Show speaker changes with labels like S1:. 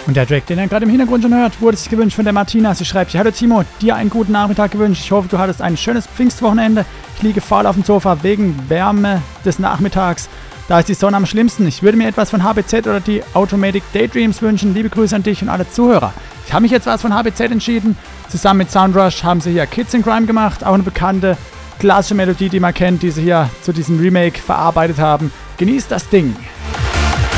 S1: Und der Track, den ihr gerade im Hintergrund schon hört, wurde sich gewünscht von der Martina. Sie schreibt hier: Hallo Timo, dir einen guten Nachmittag gewünscht. Ich hoffe, du hattest ein schönes Pfingstwochenende. Ich liege faul auf dem Sofa wegen Wärme des Nachmittags. Da ist die Sonne am schlimmsten. Ich würde mir etwas von HBZ oder die Automatic Daydreams wünschen. Liebe Grüße an dich und alle Zuhörer. Ich habe mich jetzt was von HBZ entschieden. Zusammen mit Soundrush haben sie hier Kids in Crime gemacht. Auch eine bekannte klassische Melodie, die man kennt, die sie hier zu diesem Remake verarbeitet haben. Genießt das Ding.